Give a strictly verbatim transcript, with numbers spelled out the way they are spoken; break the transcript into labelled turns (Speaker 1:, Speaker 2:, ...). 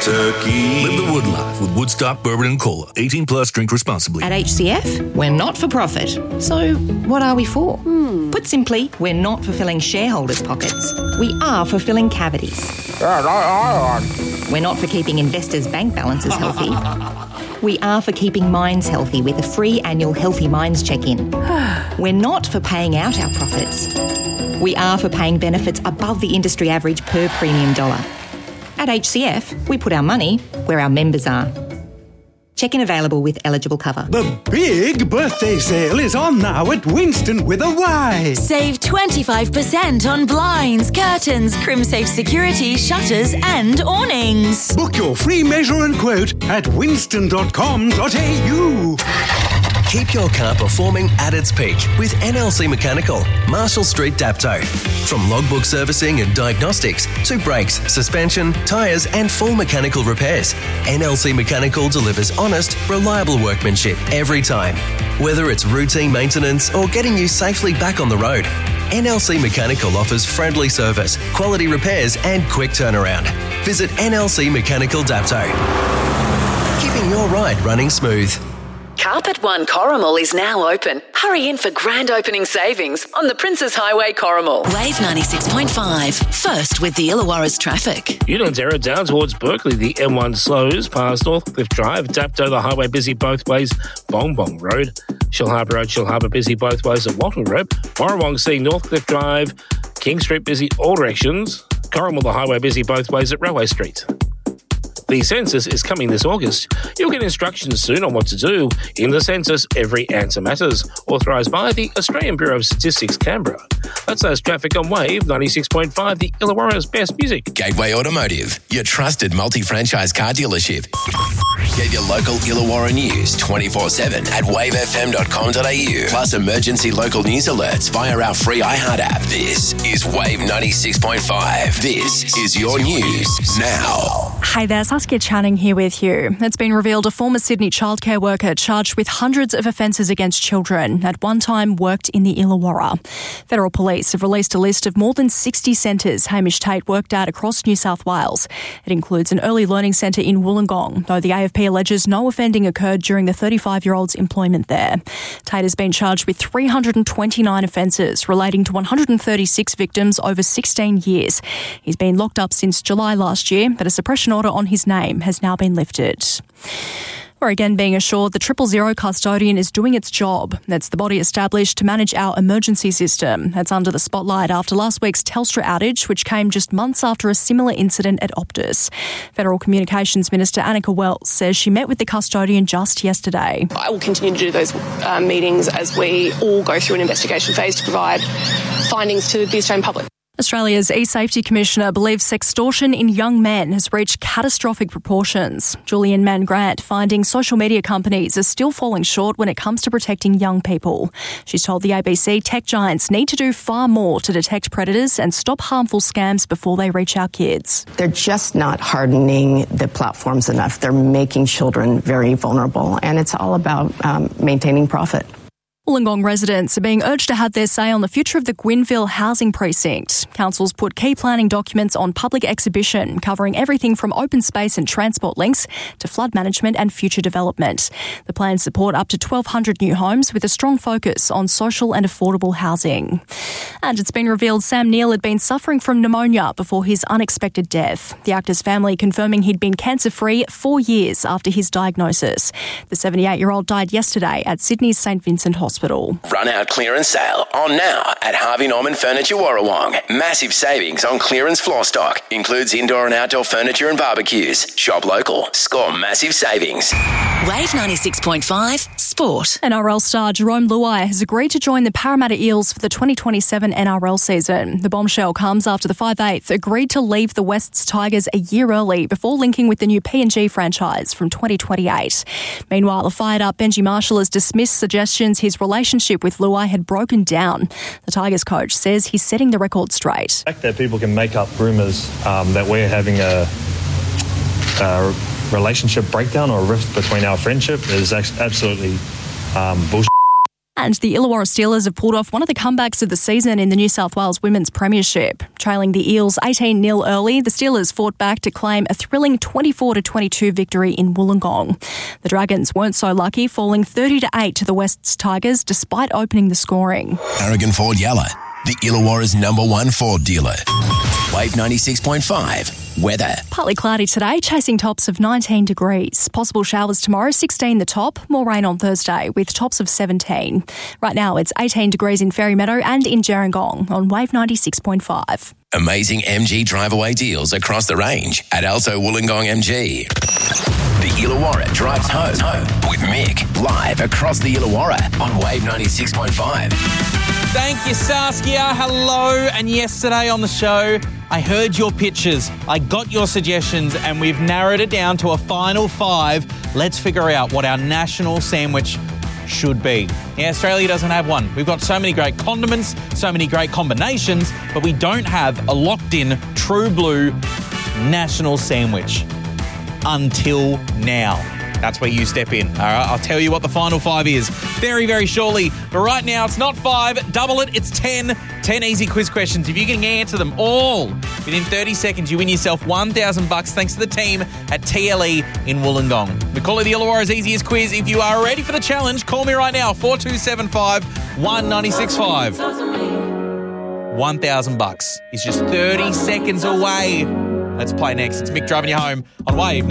Speaker 1: Kentucky.
Speaker 2: Live the wood life with Woodstock Bourbon and Cola. eighteen plus, drink responsibly.
Speaker 3: At H C F, we're not for profit. So what are we for? Hmm. Put simply, we're not for filling shareholders' pockets. We are for filling cavities. We're not for keeping investors' bank balances healthy. We are for keeping minds healthy with a free annual Healthy Minds check-in. We're not for paying out our profits. We are for paying benefits above the industry average per premium dollar. At H C F, we put our money where our members are. Check-in available with eligible cover.
Speaker 4: The big birthday sale is on now at Winston with a Y.
Speaker 5: Save twenty-five percent on blinds, curtains, CrimSafe security, shutters and awnings.
Speaker 4: Book your free measure and quote at winston dot com dot a u.
Speaker 6: Keep your car performing at its peak with N L C Mechanical, Marshall Street, Dapto. From logbook servicing and diagnostics to brakes, suspension, tyres and full mechanical repairs, N L C Mechanical delivers honest, reliable workmanship every time. Whether it's routine maintenance or getting you safely back on the road, N L C Mechanical offers friendly service, quality repairs and quick turnaround. Visit N L C Mechanical Dapto. Keeping your ride running smooth.
Speaker 7: Carpet One Corrimal is now open. Hurry in for grand opening savings on the Princes Highway Corrimal.
Speaker 5: Wave ninety-six point five. First with the Illawarra's traffic.
Speaker 8: Unanderra down towards Berkeley. The M one slows past Northcliffe Drive. Dapto, the highway busy both ways. Bong Bong Road. Shellharbour Road, Shellharbour busy both ways at Walton Road. Warrawong seeing Northcliffe Drive. King Street busy all directions. Corrimal, the highway busy both ways at Railway Street. The census is coming this August. You'll get instructions soon on what to do. In the census, every answer matters. Authorised by the Australian Bureau of Statistics, Canberra. That's those traffic on Wave ninety-six point five, the Illawarra's best music.
Speaker 9: Gateway Automotive, your trusted multi-franchise car dealership. Get your local Illawarra news twenty-four seven at wave f m dot com dot a u. Plus emergency local news alerts via our free iHeart app. This is Wave ninety-six point five. This is your news now.
Speaker 10: Hey there, Saskia Channing here with you. It's been revealed a former Sydney childcare worker charged with hundreds of offences against children at one time worked in the Illawarra. Federal Police have released a list of more than sixty centres Hamish Tate worked at across New South Wales. It includes an early learning centre in Wollongong, though the A F P alleges no offending occurred during the thirty-five-year-old's employment there. Tate has been charged with three hundred twenty-nine offences relating to one hundred thirty-six victims over sixteen years. He's been locked up since July last year, but a suppression order on his name has now been lifted. We're again being assured the Triple Zero custodian is doing its job. That's the body established to manage our emergency system. That's under the spotlight after last week's Telstra outage, which came just months after a similar incident at Optus. Federal Communications Minister Annika Wells says she met with the custodian just yesterday.
Speaker 11: I will continue to do those uh, meetings as we all go through an investigation phase to provide findings to the Australian public.
Speaker 10: Australia's e-safety commissioner believes sextortion in young men has reached catastrophic proportions. Julian Mann-Grant finding social media companies are still falling short when it comes to protecting young people. She's told the A B C tech giants need to do far more to detect predators and stop harmful scams before they reach our kids.
Speaker 12: They're just not hardening the platforms enough. They're making children very vulnerable, and it's all about um, maintaining profit.
Speaker 10: Wollongong residents are being urged to have their say on the future of the Gwynville housing precinct. Council's put key planning documents on public exhibition, covering everything from open space and transport links to flood management and future development. The plans support up to twelve hundred new homes with a strong focus on social and affordable housing. And it's been revealed Sam Neill had been suffering from pneumonia before his unexpected death. The actor's family confirming he'd been cancer-free four years after his diagnosis. The seventy-eight-year-old died yesterday at Sydney's St Vincent Hospital.
Speaker 9: Run out clearance sale on now at Harvey Norman Furniture Warrawong. Massive savings on clearance floor stock. Includes indoor and outdoor furniture and barbecues. Shop local. Score massive savings.
Speaker 5: Wave ninety-six point five Sport.
Speaker 10: N R L star Jerome Luai has agreed to join the Parramatta Eels for the twenty twenty-seven N R L season. The bombshell comes after the five eighth agreed to leave the Wests Tigers a year early before linking with the new P N G franchise from twenty twenty-eight. Meanwhile, a fired-up Benji Marshall has dismissed suggestions his relationship with Luai had broken down. The Tigers coach says he's setting the record straight.
Speaker 13: The fact that people can make up rumours um, that we're having a, a relationship breakdown or a rift between our friendship is absolutely um, bullshit.
Speaker 10: And the Illawarra Steelers have pulled off one of the comebacks of the season in the New South Wales Women's Premiership. Trailing the Eels eighteen nil early, the Steelers fought back to claim a thrilling twenty-four to twenty-two victory in Wollongong. The Dragons weren't so lucky, falling thirty to eight to the West's Tigers despite opening the scoring.
Speaker 9: Aragon Ford Yalla, the Illawarra's number one Ford dealer. Wave ninety-six point five. Weather.
Speaker 10: Partly cloudy today, chasing tops of nineteen degrees. Possible showers tomorrow, sixteen the top. More rain on Thursday with tops of seventeen. Right now it's eighteen degrees in Fairy Meadow and in Gerringong on Wave ninety-six point five.
Speaker 9: Amazing M G drive-away deals across the range at Alto Wollongong M G. The Illawarra drives home, home with Mick, live across the Illawarra on Wave ninety-six point five.
Speaker 1: Thank you, Saskia. Hello. And yesterday on the show, I heard your pitches, I got your suggestions, and we've narrowed it down to a final five. Let's figure out what our national sandwich should be. Yeah, Australia doesn't have one. We've got so many great condiments, so many great combinations, but we don't have a locked-in, true blue national sandwich until now. That's where you step in. All right, I'll tell you what the final five is very, very shortly. But right now, it's not five. Double it. It's ten. ten easy quiz questions. If you can answer them all within thirty seconds, you win yourself one thousand bucks thanks to the team at T L E in Wollongong. We call it the Illawarra's easiest quiz. If you are ready for the challenge, call me right now, four two seven five, one nine six five. one thousand bucks is just thirty seconds away. Let's play next. It's Mick driving you home on Wave.